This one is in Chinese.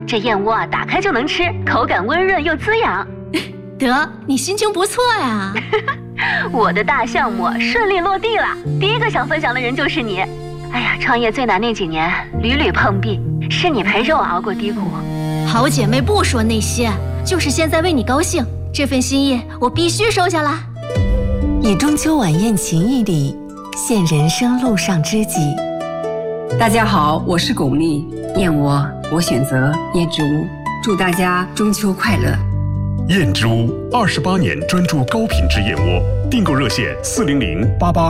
这燕窝啊，打开就能吃，口感温润又滋养。 得，你心情不错呀。 我的大项目顺利落地了，第一个想分享的人就是你。哎呀，创业最难那几年，屡屡碰壁，是你陪着我熬过低谷。 好姐妹不说那些，就是现在为你高兴，这份心意我必须收下啦。 以中秋晚宴情谊里，现人生路上知己。 大家好，我是巩俐，燕窝我选择燕之屋，祝大家中秋快乐。 燕之屋28年专注高品质燕窝，订购热线40088。